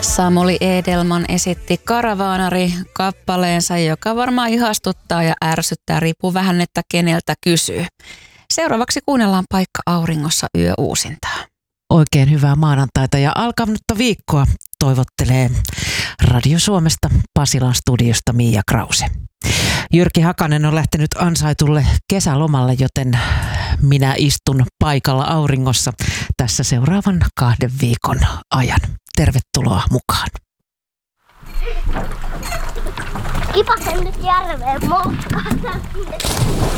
Samuli Edelman esitti Karavaanari-kappaleensa, joka varmaan ihastuttaa ja ärsyttää, riippuu vähän, että keneltä kysyy. Seuraavaksi kuunnellaan Paikka auringossa yöuusintaa. Oikein hyvää maanantaita ja alkanutta viikkoa toivottelee Radio Suomesta Pasilan studiosta Mia Krause. Jyrki Hakanen on lähtenyt ansaitulle kesälomalle, joten minä istun paikalla auringossa tässä seuraavan 2 viikon ajan. Tervetuloa mukaan. Kipasen nyt järveen motkata.